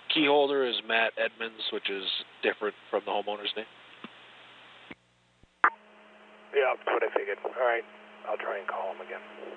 key holder is Matt Edmonds, which is different from the homeowner's name. Yeah, that's what I figured. All right, I'll try and call him again.